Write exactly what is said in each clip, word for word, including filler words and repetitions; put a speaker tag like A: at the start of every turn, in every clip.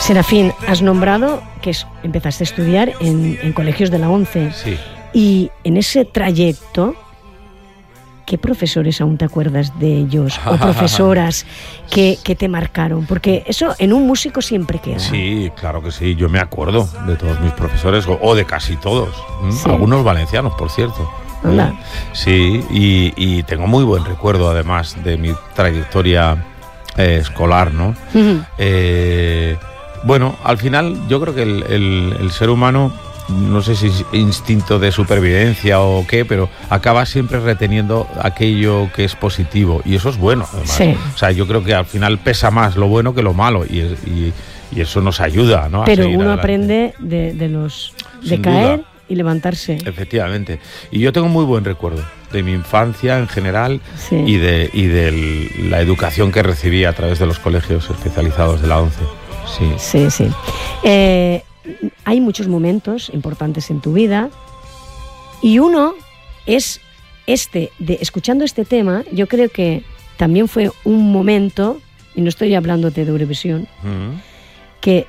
A: Serafín, has nombrado que es, empezaste a estudiar en, en colegios de la ONCE.
B: Sí.
A: Y en ese trayecto, ¿qué profesores aún te acuerdas de ellos? O profesoras que, que te marcaron. Porque eso en un músico siempre queda.
B: Sí, claro que sí. Yo me acuerdo de todos mis profesores, o, o de casi todos.
A: Sí.
B: Algunos valencianos, por cierto.
A: Hola.
B: Sí, y, y tengo muy buen recuerdo, además, de mi trayectoria eh, escolar, ¿no?
A: Uh-huh.
B: eh, bueno, al final yo creo que el, el, el ser humano, no sé si es instinto de supervivencia o qué, pero acaba siempre reteniendo aquello que es positivo, y eso es bueno, además.
A: Sí.
B: O sea, yo creo que al final pesa más lo bueno que lo malo, y, y, y eso nos ayuda, ¿no?
A: Pero
B: a seguir
A: uno
B: adelante.
A: aprende de, de los de
B: Sin
A: caer
B: duda.
A: Y levantarse.
B: Efectivamente. Y yo tengo muy buen recuerdo de mi infancia en general,
A: Sí.
B: y de y de la educación que recibí a través de los colegios especializados de la ONCE. Sí.
A: Sí, sí. Eh, hay muchos momentos importantes en tu vida, y uno es este, de escuchando este tema, yo creo que también fue un momento, y no estoy hablándote de Eurovisión,
B: Mm.
A: que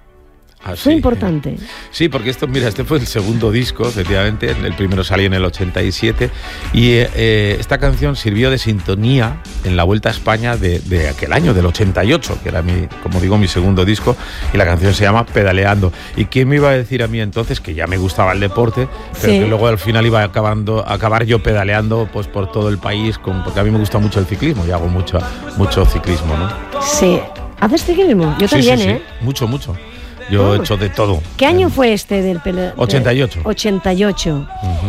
B: Ah,
A: fue
B: sí.
A: importante.
B: Sí, porque esto, mira, este fue el segundo disco, efectivamente. El primero salió en el ochenta y siete, y eh, esta canción sirvió de sintonía en la Vuelta a España de, de aquel año, del ochenta y ocho, que era, mi, como digo, mi segundo disco, y la canción se llama Pedaleando. ¿Y quién me iba a decir a mí entonces que ya me gustaba el deporte, pero
A: Sí.
B: que luego al final iba acabando, acabar yo pedaleando pues por todo el país, con, porque a mí me gusta mucho el ciclismo y hago mucho, mucho ciclismo, ¿no?
A: Sí. ¿Haces ciclismo? Yo
B: Sí,
A: también,
B: sí, sí.
A: ¿eh?
B: Mucho, mucho. Yo
A: Oh.
B: he hecho de todo.
A: ¿Qué año fue este del pele...
B: ochenta y ocho.
A: ochenta y ocho.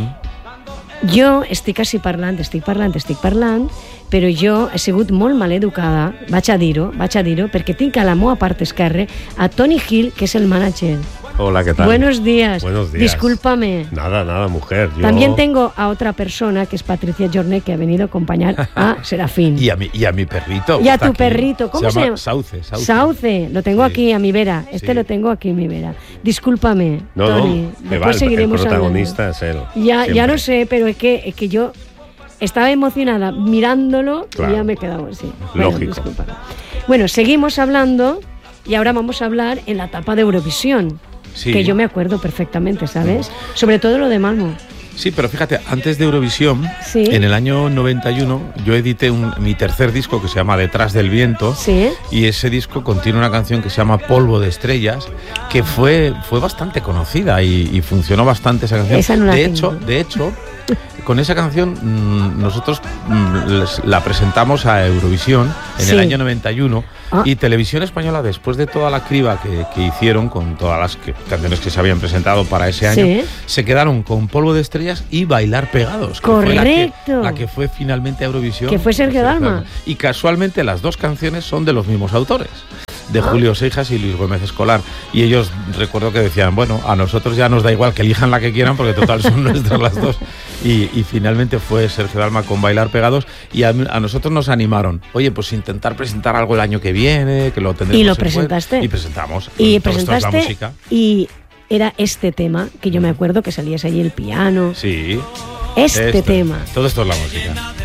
B: Uh-huh.
A: Jo estic així parlant, estic parlant, estic parlant, però jo he sigut molt mal educada, vaig a dir-ho, vaig a dir-ho, perquè tinc a la meva part esquerra a Tony Hill, que es el manager.
C: Hola, ¿qué tal?
A: Buenos días.
C: Buenos días.
A: Discúlpame.
C: Nada, nada, mujer. Yo...
A: También tengo a otra persona, que es Patricia Jornet, que ha venido a acompañar a Serafín.
B: Y a mi, y a mi perrito.
A: Y a
B: está
A: tu
B: aquí.
A: perrito, ¿cómo se llama?
B: Sauce, Sauce.
A: Sauce, lo tengo
B: Sí.
A: aquí a mi vera. Este
B: Sí.
A: lo tengo aquí a mi vera. Discúlpame,
C: No,
A: Tony.
C: no, que
A: Después
C: va, el, el
A: seguiremos
C: protagonista es él.
A: hablando. Ya, ya
C: siempre.
A: lo sé, pero es que, es que yo estaba emocionada mirándolo
C: Claro.
A: y ya me he quedado así. Bueno,
C: Lógico.
A: discúlpame. Bueno, seguimos hablando y ahora vamos a hablar en la etapa de Eurovisión.
B: Sí.
A: Que yo me acuerdo perfectamente, ¿sabes? Sobre todo lo de Malmo.
B: Sí, pero fíjate, antes de Eurovisión,
A: Sí.
B: en el año noventa y uno, yo edité un, mi tercer disco que se llama Detrás del Viento.
A: Sí.
B: Y ese disco contiene una canción que se llama Polvo de Estrellas, que fue, fue bastante conocida y, y funcionó bastante esa canción.
A: Esa no la
B: de
A: tengo.
B: hecho, de hecho, con esa canción mmm, nosotros mmm, les- la presentamos a Eurovisión en
A: Sí.
B: el año noventa y uno.
A: Ah.
B: Y Televisión Española, después de toda la criba que, que hicieron con todas las que- canciones que se habían presentado para ese año,
A: Sí.
B: se quedaron con Polvo de Estrellas y Bailar Pegados. Que fue la que-
A: Correcto.
B: la que fue finalmente a Eurovisión.
A: Que fue Sergio Dalma.
B: Y casualmente las dos canciones son de los mismos autores, de Julio Seijas y Luis Gómez Escolar. Y ellos, recuerdo que decían, bueno, a nosotros ya nos da igual, que elijan la que quieran, porque total son nuestras las dos. Y, y finalmente fue Sergio Dalma con Bailar Pegados, y a, a nosotros nos animaron, oye, pues intentar presentar algo el año que viene, que lo tendremos
A: Y lo
B: en cuenta.
A: presentaste.
B: Y presentamos.
A: Y
B: Todo esto es la
A: presentaste
B: música.
A: y era este tema, que yo me acuerdo que salías allí el piano.
B: Sí.
A: Este
B: Esto.
A: tema.
B: Todo esto es la música.